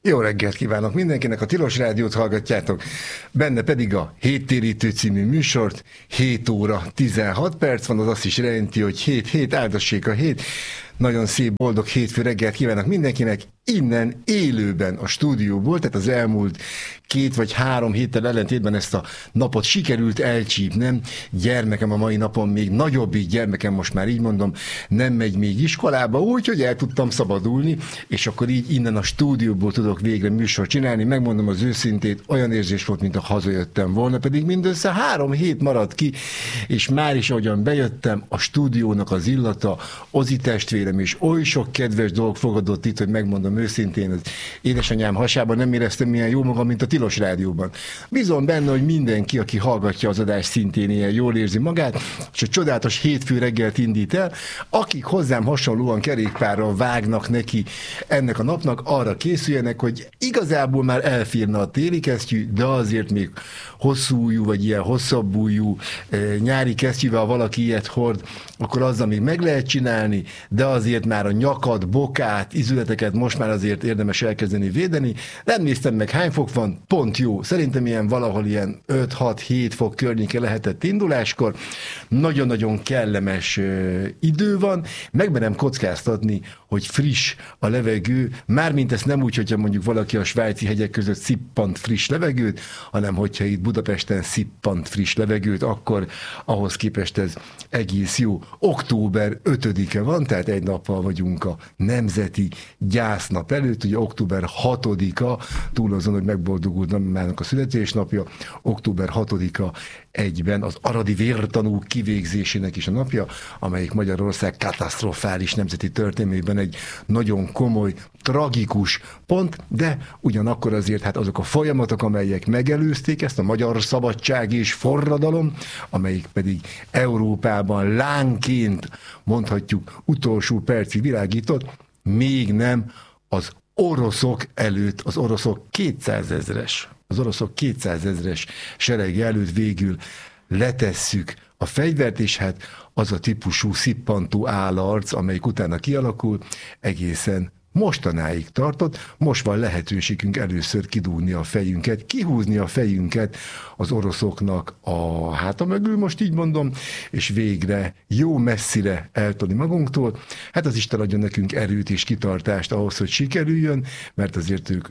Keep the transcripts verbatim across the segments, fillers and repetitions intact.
Jó reggelt kívánok mindenkinek, a Tilos Rádiót hallgatjátok, benne pedig a Héttérítő című műsort, hét óra tizenhat perc van, az azt is jelenti, hogy hét hét áldassék a hét. Nagyon szép, boldog hétfő reggelt kívánok mindenkinek, innen élőben a stúdióból, tehát az elmúlt két vagy három héttel ellentétben ezt a napot sikerült elcsípnem. Gyermekem a mai napon még nagyobbik gyermekem, most már így mondom, nem megy még iskolába, úgyhogy el tudtam szabadulni, és akkor így innen a stúdióból tudok végre műsort csinálni. Megmondom az őszintét, olyan érzés volt, mint a hazajöttem volna, pedig mindössze három hét maradt ki, és már is ahogyan bejöttem, a stúdiónak az illata, Ozi testvérem, és oly sok kedves dolog fogadott itt, hogy megmondom őszintén, az édesanyám hasában nem éreztem milyen jó magam, mint a Tilos Rádióban. Bízom benne, hogy mindenki, aki hallgatja az adást, szintén ilyen jól érzi magát, és a csodálatos hétfő reggelt indít el. Akik hozzám hasonlóan kerékpárral vágnak neki ennek a napnak, arra készüljenek, hogy igazából már elfírna a téli kesztyű, de azért még hosszújú, vagy ilyen hosszabbújú nyári kesztyűvel, ha valaki ilyet hord, akkor azzal még meg lehet csinálni, de azért már a nyakat, bokát, izületeket most már azért érdemes elkezdeni védeni. Nem néztem meg, hány fok van, pont jó. Szerintem ilyen valahol ilyen öt hat hét fok környéke lehetett induláskor. Nagyon-nagyon kellemes uh, idő van. Megmerem kockáztatni, hogy friss a levegő, mármint ezt nem úgy, hogyha mondjuk valaki a svájci hegyek között szippant friss levegőt, hanem hogyha itt Budapesten szippant friss levegőt, akkor ahhoz képest ez egész jó. Október ötödike van, tehát egy nappal vagyunk a Nemzeti Gyásznap előtt, ugye október hatodika, túl azon, hogy megboldogult namának a születésnapja, október hatodika egyben az aradi vértanúk kivégzésének is a napja, amelyik Magyarország katasztrofális nemzeti történelmében egy nagyon komoly, tragikus pont, de ugyanakkor azért hát azok a folyamatok, amelyek megelőzték ezt, a magyar szabadság és forradalom, amelyik pedig Európában lánként, mondhatjuk, utolsó percig világított, még nem az oroszok előtt, az oroszok kétszázezres, az oroszok kétszázezres serege előtt végül letesszük a fegyvert, és hát az a típusú szippantó állarc, amelyik utána kialakul, egészen mostanáig tartott. Most van lehetőségünk először kidúrni a fejünket, kihúzni a fejünket az oroszoknak a háta mögül, most így mondom, és végre jó messzire eltolni magunktól. Hát az Isten adjon nekünk erőt és kitartást ahhoz, hogy sikerüljön, mert azért ők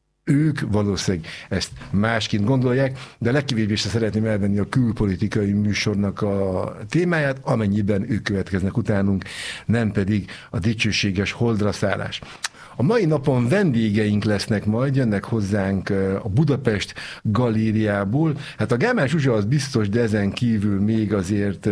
Ők valószínűleg ezt másként gondolják, de legkívésre szeretném elvenni a külpolitikai műsornak a témáját, amennyiben ők következnek utánunk, nem pedig a dicsőséges holdra szállás. A mai napon vendégeink lesznek majd, jönnek hozzánk a Budapest galériából. Hát a Gámár Zsuzsa az biztos, de ezen kívül még azért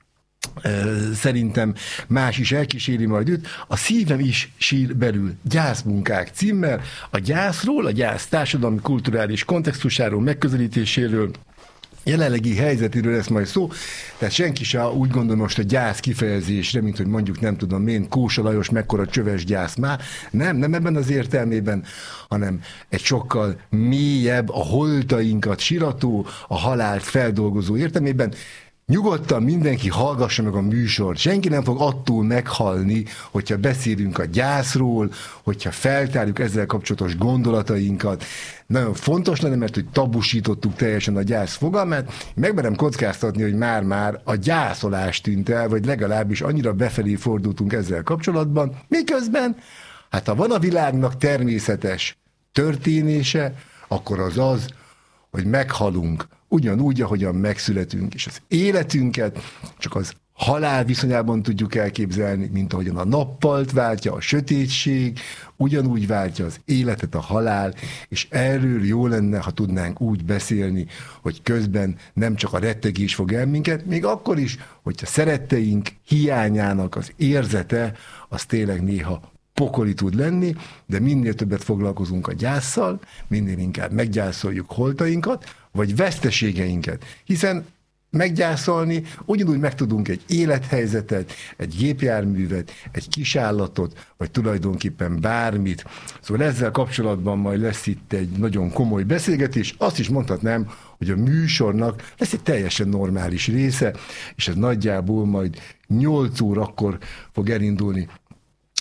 szerintem más is elkíséri majd őt. A Szívem is sír belül gyászmunkák címmel, a gyászról, a gyász társadalmi kulturális kontextusáról, megközelítéséről, jelenlegi helyzetéről lesz majd szó, tehát senki se úgy gondol most a gyász kifejezésre, mint hogy mondjuk nem tudom én, Kósa Lajos mekkora csöves gyász már, nem, nem ebben az értelmében, hanem egy sokkal mélyebb, a holtainkat sirató, a halált feldolgozó értelmében. Nyugodtan mindenki hallgassa meg a műsort. Senki nem fog attól meghalni, hogyha beszélünk a gyászról, hogyha feltárjuk ezzel kapcsolatos gondolatainkat. Nagyon fontos lenne, mert hogy tabusítottuk teljesen a gyász fogalmát. Megmerem kockáztatni, hogy már-már a gyászolás tűnt el, vagy legalábbis annyira befelé fordultunk ezzel kapcsolatban. Miközben, hát ha van a világnak természetes történése, akkor az az, hogy meghalunk, ugyanúgy, ahogyan megszületünk, és az életünket csak az halál viszonyában tudjuk elképzelni, mint ahogyan a nappalt váltja a sötétség, ugyanúgy váltja az életet a halál, és erről jó lenne, ha tudnánk úgy beszélni, hogy közben nem csak a rettegés fog el minket, még akkor is, hogyha szeretteink hiányának az érzete, az tényleg néha pokoli tud lenni, de minél többet foglalkozunk a gyásszal, minél inkább meggyászoljuk holtainkat, vagy veszteségeinket, hiszen meggyászolni ugyanúgy megtudunk egy élethelyzetet, egy gépjárművet, egy kisállatot, vagy tulajdonképpen bármit. Szóval ezzel kapcsolatban majd lesz itt egy nagyon komoly beszélgetés. Azt is mondhatnám, hogy a műsornak lesz egy teljesen normális része, és ez nagyjából majd nyolc órakor fog elindulni.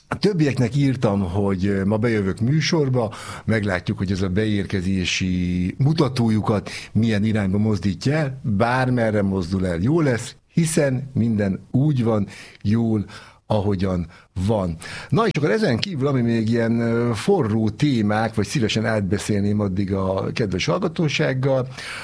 A többieknek írtam, hogy ma bejövök műsorba, meglátjuk, hogy ez a beérkezési mutatójukat milyen irányba mozdítja el, bármerre mozdul el, jó lesz, hiszen minden úgy van, jól, ahogyan van. Na és akkor ezen kívül, ami még ilyen forró témák, vagy szívesen átbeszélném addig a kedves hallgatósággal,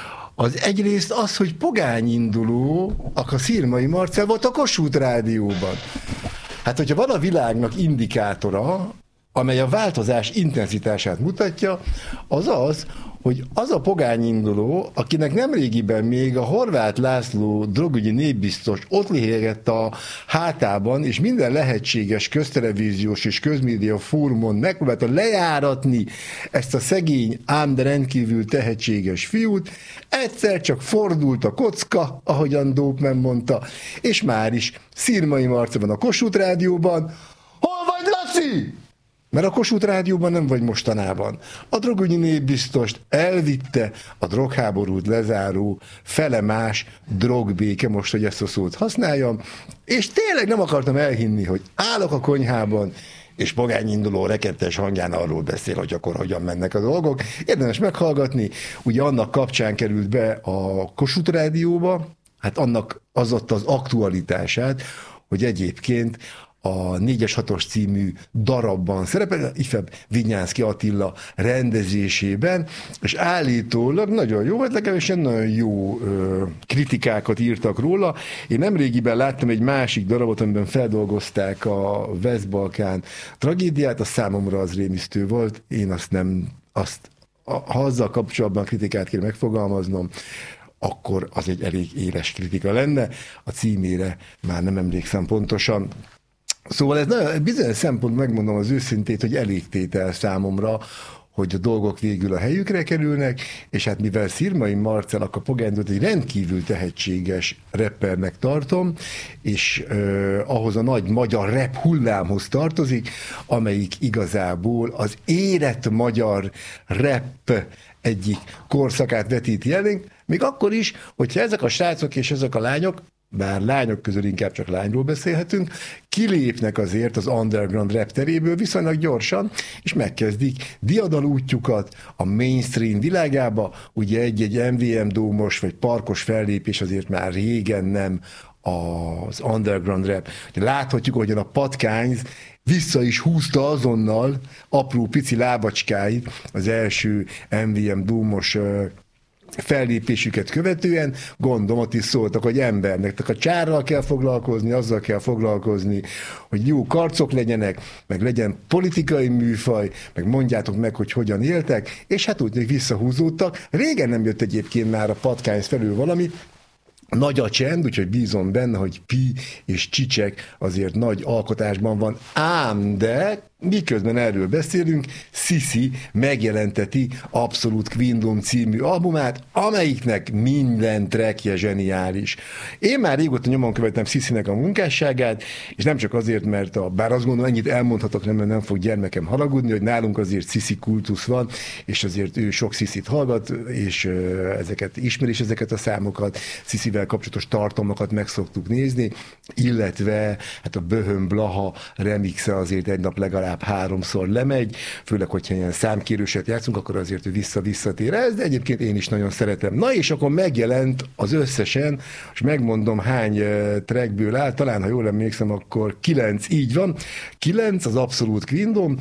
az egyrészt az, hogy pogányinduló, a Szirmai Marcell volt a Kossuth Rádióban. Hát, hogyha van a világnak indikátora, amely a változás intenzitását mutatja, az az, hogy az a pogányinduló, akinek nemrégiben még a Horváth László drogügyi népbiztos ott lihegett a hátában, és minden lehetséges köztelevíziós és közmédia fórumon megpróbálta lejáratni ezt a szegény, ám de rendkívül tehetséges fiút, egyszer csak fordult a kocka, ahogyan Dópman mondta, és már is Szirmai Marcell van a Kossuth Rádióban. Hol vagy, Laci? Mert a Kossuth Rádióban nem vagy mostanában. A drogügyi népbiztost elvitte a drogháborút lezáró felemás drogbéke, most, hogy ezt a szót használjam, és tényleg nem akartam elhinni, hogy állok a konyhában, és pogányinduló rekettes hangján arról beszél, hogy akkor hogyan mennek a dolgok. Érdemes meghallgatni, ugye annak kapcsán került be a Kossuth Rádióba, hát annak az ott az aktualitását, hogy egyébként a négyes hatos című darabban szerepel, ifjabb Vinyánszky Attila rendezésében, és állítólag nagyon jó, vagy legalábbis nagyon jó ö, kritikákat írtak róla. Én nemrégiben láttam egy másik darabot, amiben feldolgozták a West-Balkán tragédiát, a számomra az rémisztő volt, én azt nem, azt, ha azzal kapcsolatban kritikát kell megfogalmaznom, akkor az egy elég éles kritika lenne, a címére már nem emlékszem pontosan. Szóval ez nagyon, bizonyos szempont, megmondom az őszintét, hogy elégtétel számomra, hogy a dolgok végül a helyükre kerülnek, és hát mivel Szirmai Marcell a pogányindulót egy rendkívül tehetséges rappernek tartom, és euh, ahhoz a nagy magyar rap hullámhoz tartozik, amelyik igazából az érett magyar rap egyik korszakát vetíti elénk, még akkor is, hogyha ezek a srácok és ezek a lányok, bár lányok közül inkább csak lányról beszélhetünk, kilépnek azért az underground rap teréből viszonylag gyorsan, és megkezdik diadal útjukat a mainstream világába. Ugye egy-egy em vé em dómos vagy parkos fellépés azért már régen nem az underground rap. Láthatjuk, hogyan a Patkányz vissza is húzta azonnal apró pici lábacskáit az első em vé em dómos fellépésüket követően, gondolom, ott is szóltak, hogy embernek, tehát a csárral kell foglalkozni, azzal kell foglalkozni, hogy jó karcok legyenek, meg legyen politikai műfaj, meg mondjátok meg, hogy hogyan éltek, és hát úgy még visszahúzódtak. Régen nem jött egyébként már a Patkányz felül valami, nagy a csend, úgyhogy bízom benne, hogy Pi és Csicsek azért nagy alkotásban van, ám de miközben erről beszélünk, Sisi megjelenteti Abszolút Queendom című albumát, amelyiknek minden trackje zseniális. Én már régóta nyomon követem Sisinek a munkásságát, és nem csak azért, mert a, bár azt gondolom, ennyit elmondhatok, nem, mert nem fog gyermekem haragudni, hogy nálunk azért Sisi kultusz van, és azért ő sok Sisit hallgat, és ezeket ismeri, és ezeket a számokat, Sisivel kapcsolatos tartalmakat meg szoktuk nézni, illetve hát a Böhön Blaha remixe azért egy nap legalább háromszor lemegy, főleg, hogyha ilyen számkérőset játszunk, akkor azért ő vissza-visszatér ez, de egyébként én is nagyon szeretem. Na és akkor megjelent az összesen, és megmondom hány trackből áll, talán ha jól emlékszem, akkor kilenc, így van, kilenc az Abszolút Queendom,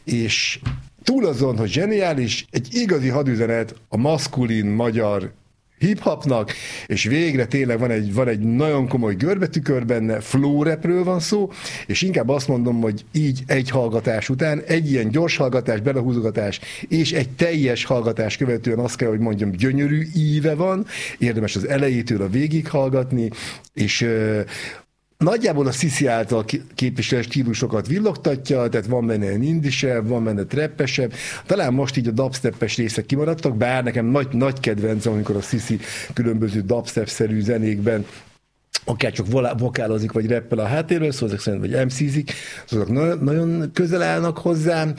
és túl azon, hogy zseniális, egy igazi hadüzenet a maszkulin magyar hip-hopnak, és végre tényleg van egy, van egy nagyon komoly görbetükör benne, flow rapről van szó, és inkább azt mondom, hogy így egy hallgatás után, egy ilyen gyors hallgatás, belehúzogatás, és egy teljes hallgatás követően azt kell, hogy mondjam, gyönyörű íve van, érdemes az elejétől a végig hallgatni, és nagyjából a Sisi által képviselt stílusokat villogtatja, tehát van benne indisebb, van benne trappesebb. Talán most így a dubstep-es részek kimaradtak, bár nekem nagy, nagy kedvencem, amikor a Sisi különböző dubstep-szerű zenékben akár csak vokálozik, vagy rappel a háttérről, szóval ezek szerint, vagy em cé-zik, szóval nagyon, nagyon közel állnak hozzám,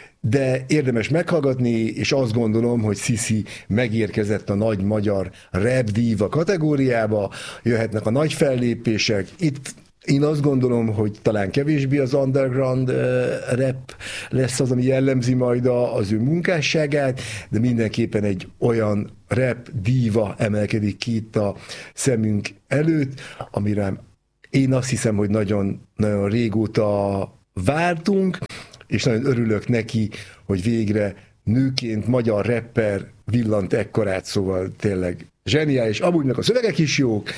de érdemes meghallgatni, és azt gondolom, hogy Sisi megérkezett a nagy magyar rap diva kategóriába, jöhetnek a nagy fellépések, itt Én azt gondolom, hogy talán kevésbé az underground rap lesz az, ami jellemzi majd az ő munkásságát, de mindenképpen egy olyan rap díva emelkedik ki itt a szemünk előtt, amire én azt hiszem, hogy nagyon, nagyon régóta vártunk, és nagyon örülök neki, hogy végre nőként magyar rapper villant ekkorát, szóval tényleg zseniális. Amúgy meg a szövegek is jók,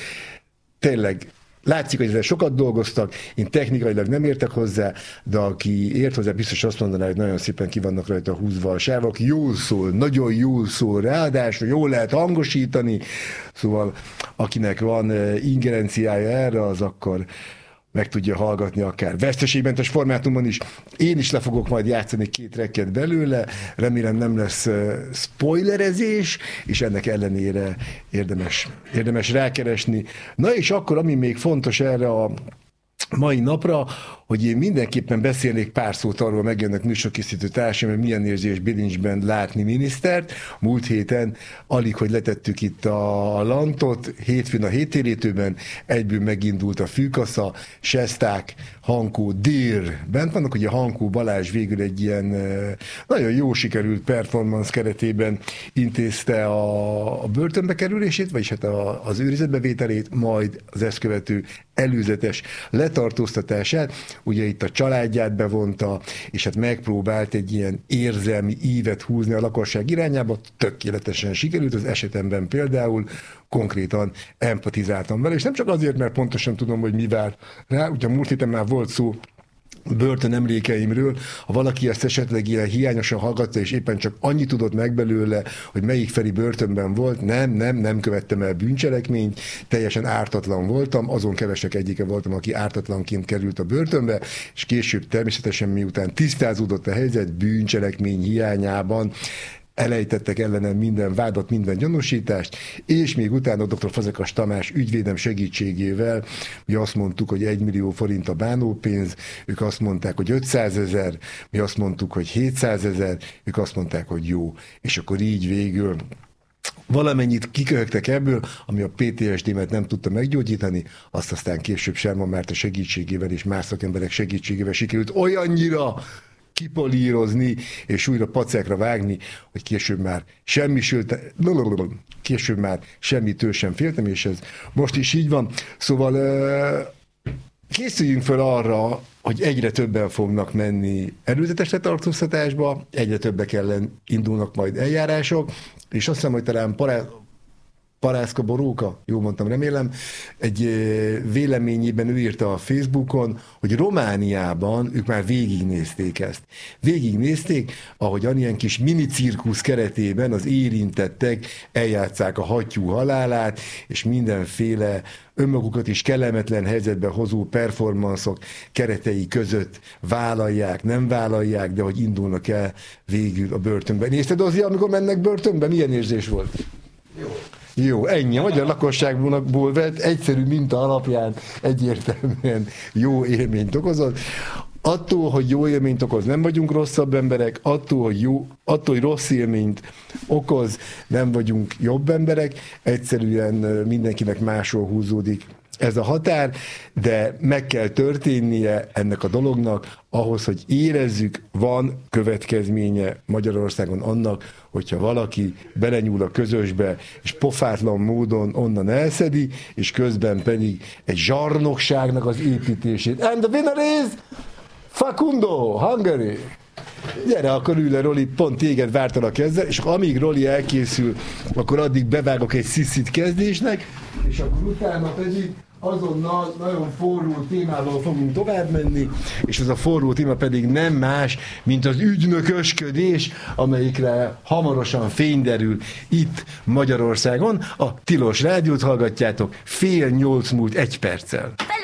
tényleg látszik, hogy ezzel sokat dolgoztak, én technikailag nem értek hozzá, de aki ért hozzá, biztos azt mondaná, hogy nagyon szépen ki vannak rajta húzva a sávok, jól szól, nagyon jól szól, ráadásul jól lehet hangosítani, szóval akinek van ingerenciája erre, az akkor meg tudja hallgatni akár veszteségmentes formátumon is. Én is le fogok majd játszani két tracket belőle, remélem nem lesz uh, spoilerezés, és ennek ellenére érdemes, érdemes rákeresni. Na és akkor, ami még fontos erre a mai napra, hogy én mindenképpen beszélnék pár szót arról, megjönnek műsorkészítő társam, hogy milyen érzés bilincsben látni minisztert. Múlt héten alig, hogy letettük itt a lantot, hétfőn a héttérítőben, egyből megindult a fűkasza, Sesták, Hankó, Dér. Bent vannak, ugye Hankó Balázs végül egy ilyen nagyon jó sikerült performance keretében intézte a, a börtönbe kerülését, vagyis hát a, az őrizetbevételét, majd az ezt követő előzetes letartóztatását. Ugye itt a családját bevonta, és hát megpróbált egy ilyen érzelmi ívet húzni a lakosság irányába, tökéletesen sikerült, az esetemben például konkrétan empatizáltam vele, és nem csak azért, mert pontosan tudom, hogy mi vár rá, ugye múlt héten már volt szó börtön emlékeimről, ha valaki ezt esetleg ilyen hiányosan hallgatta, és éppen csak annyit tudott meg belőle, hogy melyik Feri börtönben volt, nem, nem, nem követtem el bűncselekményt, teljesen ártatlan voltam, azon kevesek egyike voltam, aki ártatlanként került a börtönbe, és később természetesen miután tisztázódott a helyzet bűncselekmény hiányában, elejtettek ellenem minden vádat, minden gyanúsítást, és még utána dr. Fazekas Tamás ügyvédem segítségével, mi azt mondtuk, hogy egy millió forint a bánópénz, ők azt mondták, hogy ötszázezer, mi azt mondtuk, hogy hétszázezer, ők azt mondták, hogy jó. És akkor így végül valamennyit kiköhögtek ebből, ami a pé té es dé-met nem tudta meggyógyítani, azt aztán később Sherman Márta segítségével és más szakemberek segítségével sikerült olyannyira kipolírozni, és újra pacekra vágni, hogy később már semmi sőt, később már semmitől sem féltem, és ez most is így van. Szóval készüljünk fel arra, hogy egyre többen fognak menni előzetes letartóztatásba, egyre többek ellen indulnak majd eljárások, és azt hiszem, hogy talán pará... Parászka Boróka, jól mondtam, remélem, egy véleményében ő írta a Facebookon, hogy Romániában ők már végignézték ezt. Végignézték, ahogy annyian kis minicirkusz keretében az érintettek eljátszák a hattyú halálát, és mindenféle önmagukat is kellemetlen helyzetbe hozó performanszok keretei között vállalják, nem vállalják, de hogy indulnak el végül a börtönbe. Nézted, Ozi, amikor mennek börtönbe? Milyen érzés volt? Jó. Jó, ennyi. A magyar lakosságból vett egyszerű minta alapján egyértelműen jó élményt okozott. Attól, hogy jó élményt okoz, nem vagyunk rosszabb emberek, attól, hogy, jó, attól, hogy rossz élményt okoz, nem vagyunk jobb emberek, egyszerűen mindenkinek máshol húzódik ez a határ, de meg kell történnie ennek a dolognak ahhoz, hogy érezzük, van következménye Magyarországon annak, hogyha valaki belenyúl a közösbe, és pofátlan módon onnan elszedi, és közben pedig egy zsarnokságnak az építését. And the winner is Facundo, Hungary! Gyere, akkor ülj le, Roli, pont téged vártalak ezzel, és amíg Roli elkészül, akkor addig bevágok egy sziszit kezdésnek, és akkor utána pedig azonnal nagyon forró témával fogunk tovább menni, és az a forró téma pedig nem más, mint az ügynökösködés, amelyikre hamarosan fény derül itt Magyarországon. A Tilos Rádiót hallgatjátok, fél nyolc múlt egy perccel.